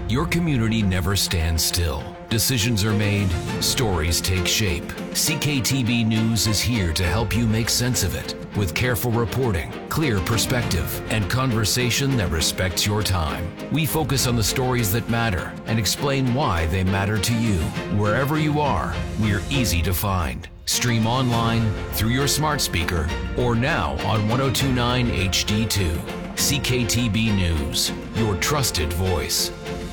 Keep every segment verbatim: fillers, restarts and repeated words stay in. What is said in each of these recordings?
Your community never stands still. Decisions are made, stories take shape. C K T B News is here to help you make sense of it with careful reporting, clear perspective, and conversation that respects your time. We focus on the stories that matter and explain why they matter to you. Wherever you are, we're easy to find. Stream online, through your smart speaker, or now on one oh two point nine H D two. C K T B News, your trusted voice.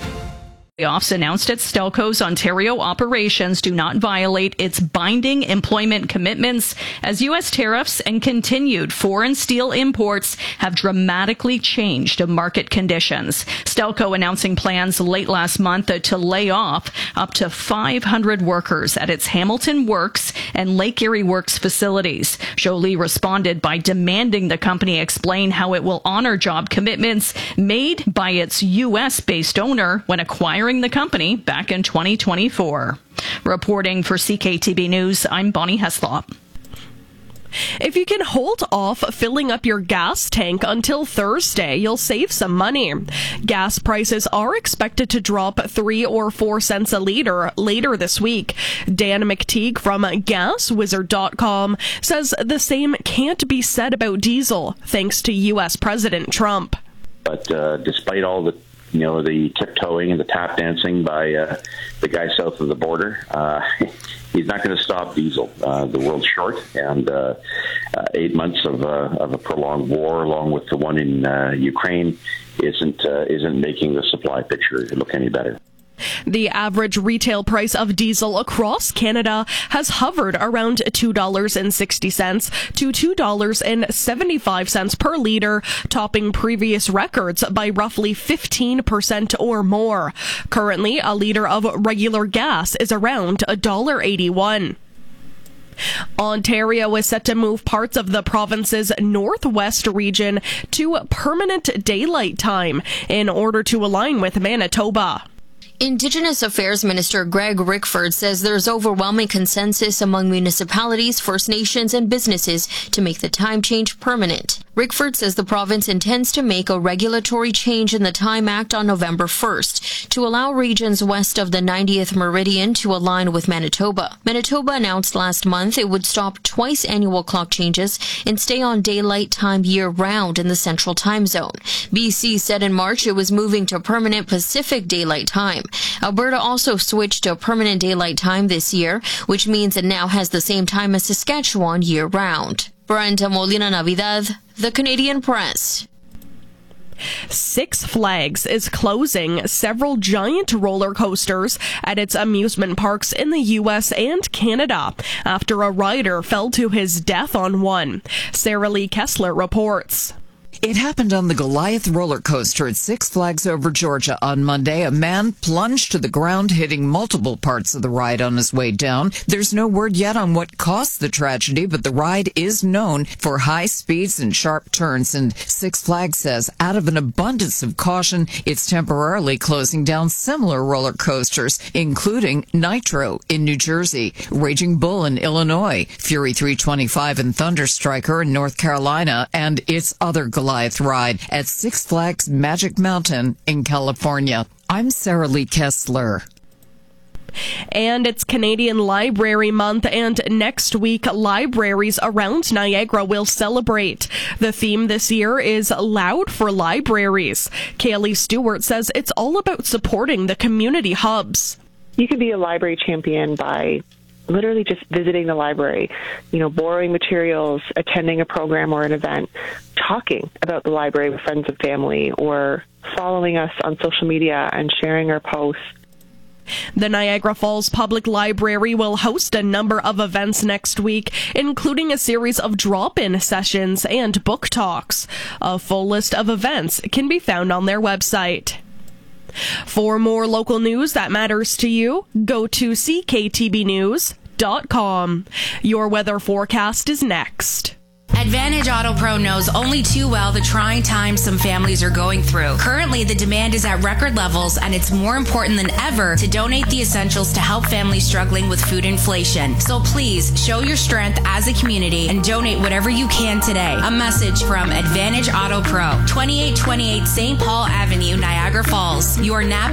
Layoffs announced at Stelco's Ontario operations do not violate its binding employment commitments as U S tariffs and continued foreign steel imports have dramatically changed market conditions. Stelco announcing plans late last month to lay off up to five hundred workers at its Hamilton Works and Lake Erie Works facilities. Jolie responded by demanding the company explain how it will honor job commitments made by its U S-based owner when acquiring the company back in twenty twenty-four. Reporting for C K T B News, I'm Bonnie Heslop. If you can hold off filling up your gas tank until Thursday, you'll save some money. Gas prices are expected to drop three or four cents a liter later this week. Dan McTeague from gas wizard dot com says the same can't be said about diesel, thanks to U S President Trump. But uh, despite all the You know, the tiptoeing and the tap dancing by uh, the guy south of the border, uh, he's not going to stop diesel. Uh, the world's short, and uh, uh, eight months of, uh, of a prolonged war, along with the one in uh, Ukraine, isn't uh, isn't making the supply picture look any better. The average retail price of diesel across Canada has hovered around two dollars and sixty cents to two dollars and seventy-five cents per litre, topping previous records by roughly fifteen percent or more. Currently, a litre of regular gas is around one dollar eighty-one. Ontario is set to move parts of the province's northwest region to permanent daylight time in order to align with Manitoba. Indigenous Affairs Minister Greg Rickford says there's overwhelming consensus among municipalities, First Nations, and businesses to make the time change permanent. Rickford says the province intends to make a regulatory change in the Time Act on November first to allow regions west of the ninetieth meridian to align with Manitoba. Manitoba announced last month it would stop twice annual clock changes and stay on daylight time year-round in the central time zone. B C said in March it was moving to permanent Pacific daylight time. Alberta also switched to permanent daylight time this year, which means it now has the same time as Saskatchewan year-round. Brenda Molina Navidad, The Canadian Press. Six Flags is closing several giant roller coasters at its amusement parks in the U S and Canada after a rider fell to his death on one. Sarah Lee Kessler reports. It happened on the Goliath roller coaster at Six Flags Over Georgia on Monday. A man plunged to the ground, hitting multiple parts of the ride on his way down. There's no word yet on what caused the tragedy, but the ride is known for high speeds and sharp turns. And Six Flags says, out of an abundance of caution, it's temporarily closing down similar roller coasters, including Nitro in New Jersey, Raging Bull in Illinois, Fury three twenty-five and Thunder Striker in North Carolina, and its other Goliath ride at Six Flags Magic Mountain in California. I'm Sarah Lee Kessler. And it's Canadian Library Month, and next week, libraries around Niagara will celebrate. The theme this year is Loud for Libraries. Kaylee Stewart says it's all about supporting the community hubs. You could be a library champion by literally just visiting the library, you know, borrowing materials, attending a program or an event, talking about the library with friends and family, or following us on social media and sharing our posts. The Niagara Falls Public Library will host a number of events next week, including a series of drop-in sessions and book talks. A full list of events can be found on their website. For more local news that matters to you, go to C K T B news dot com. Your weather forecast is next. Advantage Auto Pro knows only too well the trying times some families are going through. Currently, the demand is at record levels, and it's more important than ever to donate the essentials to help families struggling with food inflation. So please, show your strength as a community and donate whatever you can today. A message from Advantage Auto Pro, twenty-eight twenty-eight Saint Paul Avenue, Niagara Falls. Your N A P